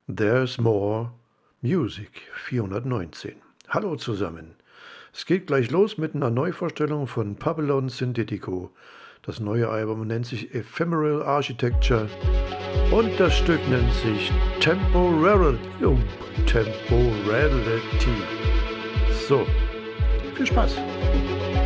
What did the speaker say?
There's More Music 419. Hallo zusammen. Es geht gleich los mit einer Neuvorstellung von Babylon Synthetico. Das neue Album nennt sich Ephemeral Architecture und das Stück nennt sich Temporality. So, viel Spaß.